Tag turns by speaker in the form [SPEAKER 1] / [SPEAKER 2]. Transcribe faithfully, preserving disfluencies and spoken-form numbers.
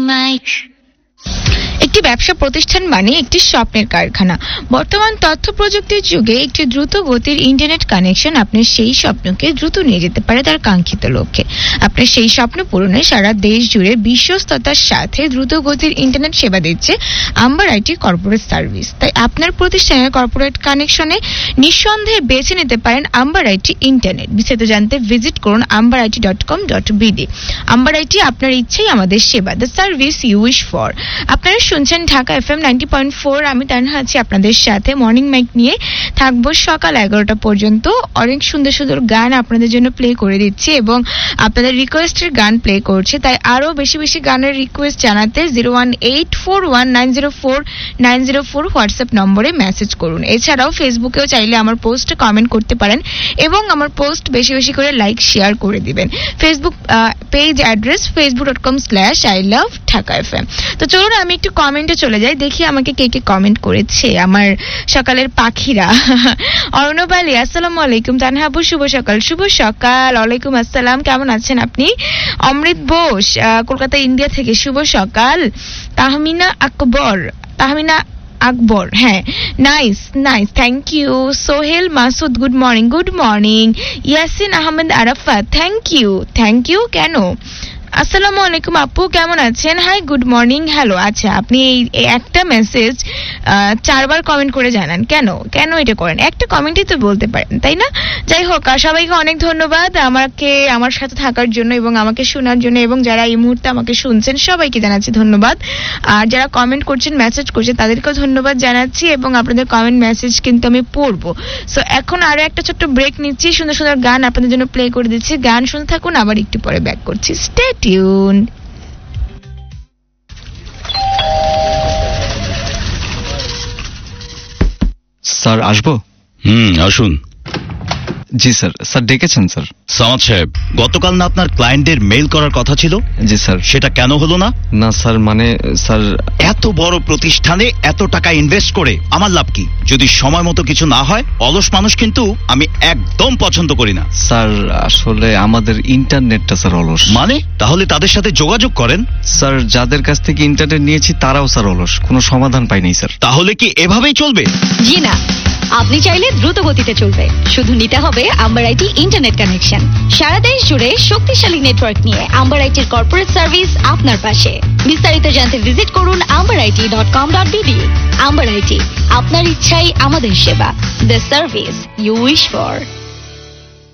[SPEAKER 1] Mike.
[SPEAKER 2] একটি ব্যবসা প্রতিষ্ঠান মানে একটি স্বপ্নের কারখানা। বর্তমান তথ্য প্রযুক্তির যুগে একটি দ্রুত গতির ইন্টারনেট কানেকশন আপনার সেই স্বপ্নকে দ্রুত নিয়ে যেতে পারে তার কাঙ্ক্ষিত লক্ষ্যে। আপনার সেই স্বপ্ন পূরণে সারা দেশ জুড়ে বিশ্বস্ততার সাথে দ্রুত গতির ইন্টারনেট সেবা দিচ্ছে আম্বার আইটি কর্পোরেট সার্ভিস। তাই আপনার প্রতিষ্ঠানের কর্পোরেট কানেকশনে নিঃসন্দেহে বেছে নিতে পারেন আম্বার আইটি ইন্টারনেট। বিস্তারিত জানতে ভিজিট করুন amber IT dot com dot BD. Amber IT, আপনার ইচ্ছেই আমাদের সেবা, the service you wish for. আপনারা শুনছেন Dhaka FM ninety point four. আমি তানহা আছি আপনাদের সাথে। মর্নিং মাইক নিয়ে থাকবো সকাল এগারোটা পর্যন্ত। অনেক সুন্দর সুন্দর গান আপনাদের জন্য প্লে করে দিচ্ছি এবং আপনাদের রিকোয়েস্টের গান প্লে করছে। তাই আরো বেশি বেশি গানের রিকোয়েস্ট জানাতে zero one eight four one nine zero four nine zero four WhatsApp নম্বরে মেসেজ করুন। এছাড়াও ফেসবুকেও চাইলে আমার পোস্টে কমেন্ট করতে পারেন এবং আমার পোস্ট বেশি বেশি করে লাইক শেয়ার করে দিবেন। Facebook page address Facebook dot com slash I love Dhaka FM. তো চলুন আমি একটু কমেন্টে চলে যাই, দেখি আমাকে কে কে কমেন্ট করেছে আমার সকালের পাখিরা। অর্ণব আলী, আসসালামু আলাইকুম তানহাবু, শুভ সকাল। শুভ সকাল, ওয়ালাইকুম আসসালাম, কেমন আছেন আপনি? অমৃত বোস কলকাতা ইন্ডিয়া থেকে, শুভ সকাল। তাহমিনা আকবর, তাহমিনা আকবর, হ্যাঁ, nice nice, thank you. Sohel Masud, good morning. Good morning. Yasin Ahmed Arafat, thank you. Thank you কেন? আসসালামু আলাইকুম আপু, কেমন আছেন? High, good morning. হ্যালো। আচ্ছা, আপনি এই একটা মেসেজ চারবার কমেন্ট করে জানান, কেন কেন এটা করেন? একটা কমেন্টই তো বলতে পারেন, তাই না? যাই হোক, সবাইকে অনেক ধন্যবাদ আমাকে আমার সাথে থাকার জন্য এবং আমাকে শোনার জন্য, এবং যারা এই মুহূর্তে আমাকে শুনছেন সবাইকে জানাচ্ছি ধন্যবাদ। আর যারা কমেন্ট করছেন, মেসেজ করছেন, তাদেরকেও ধন্যবাদ জানাচ্ছি এবং আপনাদের কমেন্ট মেসেজ কিন্তু আমি পড়বো। সো এখন আরো একটা ছোট্ট ব্রেক নিচ্ছি, সুন্দর সুন্দর গান আপনাদের জন্য প্লে করে দিচ্ছি। গান শুনতে থাকুন, আবার একটু পরে ব্যাক করছি। Stay tuned.
[SPEAKER 3] স্যার আসবো?
[SPEAKER 4] হুম, আসুন।
[SPEAKER 3] জি স্যার। স্যার ডেকেছেন স্যার?
[SPEAKER 4] সামাদ সাহেব, গতকাল না আপনার ক্লায়েন্টদের মেইল করার কথা ছিল?
[SPEAKER 3] জি স্যার।
[SPEAKER 4] সেটা কেন হলো না?
[SPEAKER 3] না স্যার, মানে স্যার,
[SPEAKER 4] এত বড় প্রতিষ্ঠানে এত টাকা ইনভেস্ট করে আমার লাভ কি যদি সময় মতো কিছু না হয়? অলস মানুষ কিন্তু আমি একদম পছন্দ করি না।
[SPEAKER 3] স্যার আসলে আমাদের ইন্টারনেটটা স্যার অলস।
[SPEAKER 4] মানে? তাহলে তাদের সাথে যোগাযোগ করেন।
[SPEAKER 3] স্যার যাদের কাছ থেকে ইন্টারনেট নিয়েছি তারাও স্যার অলস, কোনো সমাধান পাইনি স্যার।
[SPEAKER 4] তাহলে কি এভাবেই চলবে?
[SPEAKER 5] জি না, আপনি চাইলে দ্রুত গতিতে চলবে, শুধু নিতে হবে আম্বার আইটি ইন্টারনেট কানেকশন। সারা দেশ জুড়ে শক্তিশালী নেটওয়ার্ক নিয়ে আম্বার আইটির কর্পোরেট সার্ভিস আপনার পাশে। বিস্তারিত জানতে ভিজিট করুন amber IT dot com dot BD. Amber IT, আপনার ইচ্ছাই আমাদের সেবা, the service you wish for.